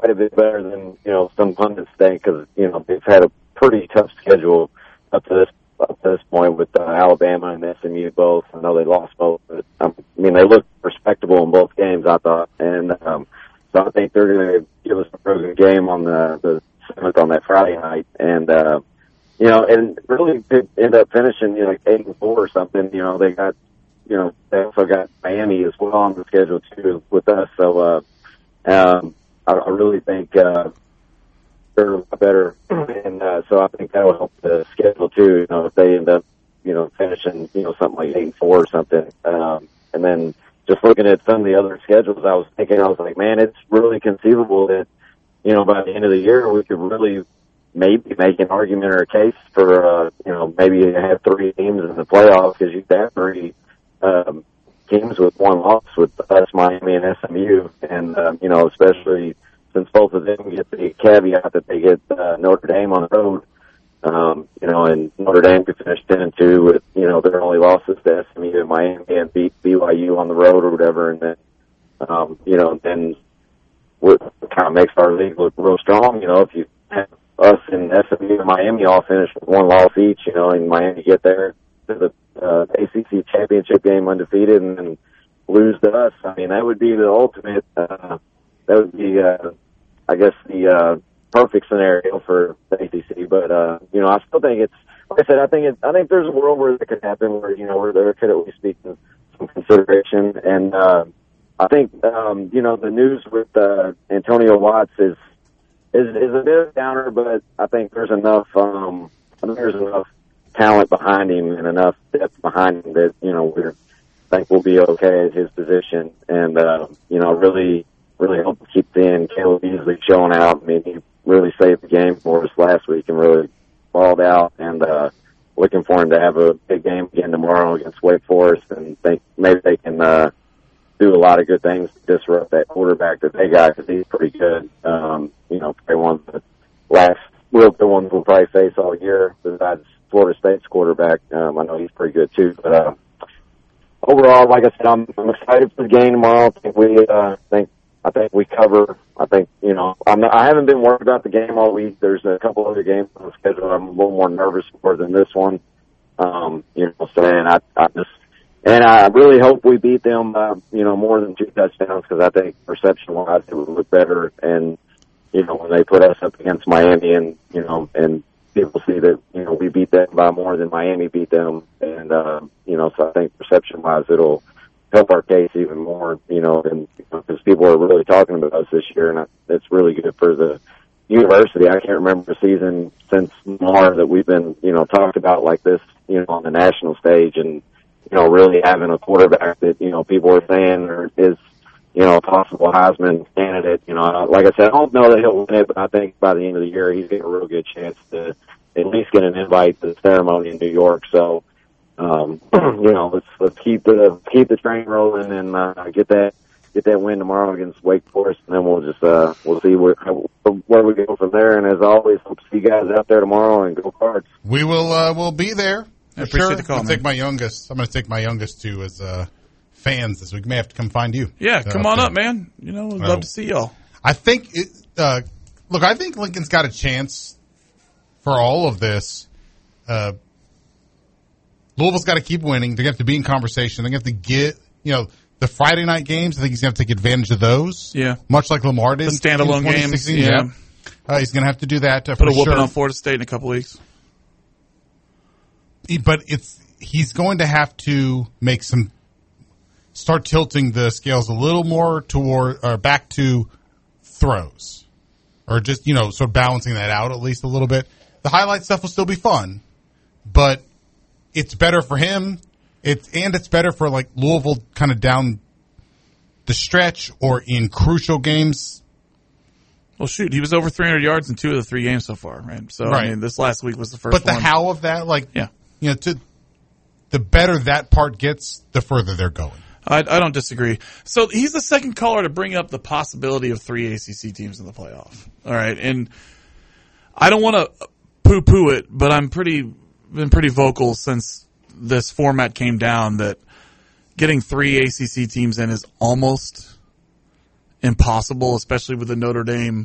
quite a bit better than, some pundits think, because, they've had a pretty tough schedule up to this point with Alabama and SMU both. I know they lost both, but, they looked respectable in both games, I thought. And so I think they're going to give us a really good game on the 7th on that Friday night. And, and really could end up finishing, 8-4 or something. They also got Miami as well on the schedule too with us. So, I really think, they're better. And, so I think that will help the schedule too, if they end up, finishing, something like 8-4 or something. And then just looking at some of the other schedules, I was like, man, it's really conceivable that, by the end of the year, we could really maybe make an argument or a case for, maybe have 3 teams in the playoffs, because you have 3 teams with 1 loss with us, Miami, and SMU. And, especially since both of them get the caveat that they get Notre Dame on the road, and Notre Dame could finish 10-2 with, their only losses to SMU and Miami, and beat BYU on the road or whatever. And then, then what kind of makes our league look real strong, if you have us and SMU and Miami all finish with 1 loss each, and Miami get there to the ACC championship game undefeated and then lose to us. That would be the ultimate, that would be, I guess, the perfect scenario for the ACC. But, I still think it's, like I said, I think there's a world where that could happen where, where there could at least be some consideration. And, I think, the news with, Antonio Watts is a bit of a downer, but I think there's enough, talent behind him and enough depth behind him that, I think we'll be okay at his position. And, really hope to keep seeing Caleb Beasley showing out. He really saved the game for us last week and really balled out, and, looking for him to have a big game again tomorrow against Wake Forest, and think maybe they can, do a lot of good things to disrupt that quarterback that they got, because he's pretty good. Probably one of the last real good ones we'll probably face all year, besides Florida State's quarterback. I know he's pretty good too. But overall, like I said, I'm excited for the game tomorrow. I think we cover. I think I haven't been worried about the game all week. There's a couple other games on the schedule I'm a little more nervous for than this one. I really hope we beat them by, more than 2 touchdowns, because I think perception-wise it would look better. And, when they put us up against Miami and people see that, we beat them by more than Miami beat them. And, so I think perception-wise it'll help our case even more, because people are really talking about us this year, and it's really good for the university. I can't remember a season since Lamar that we've been, talked about like this, on the national stage, and, really having a quarterback that, people are saying is, a possible Heisman candidate. Like I said, I don't know that he'll win it, but I think by the end of the year, he's got a real good chance to at least get an invite to the ceremony in New York. So, let's keep the train rolling and, get that win tomorrow against Wake Forest, and then we'll see where we go from there. And as always, hope to see you guys out there tomorrow, and go Cards. We will, we'll be there. I appreciate the call, I'm going to take my youngest too as fans this week. May have to come find you. Yeah, come on up, man. We'd love to see y'all. I think I think Lincoln's got a chance for all of this. Louisville's got to keep winning. They're going to have to be in conversation. They're going to have to get, the Friday night games. I think he's going to have to take advantage of those. Yeah. Much like Lamar did. The standalone games. Yeah. He's going to have to do that. Put a whooping on Florida State in a couple weeks. But he's going to have to start tilting the scales a little more back to throws, or just, sort of balancing that out at least a little bit. The highlight stuff will still be fun, but it's better for him. It's better for like Louisville kind of down the stretch or in crucial games. Well, shoot, he was over 300 yards in 2 of the 3 games so far, right? So, right. This last week was the first one. But the how of that, the better that part gets, the further they're going. I don't disagree. So he's the second caller to bring up the possibility of 3 ACC teams in the playoff. All right, and I don't want to poo-poo it, but I've been pretty vocal since this format came down that getting 3 ACC teams in is almost impossible, especially with the Notre Dame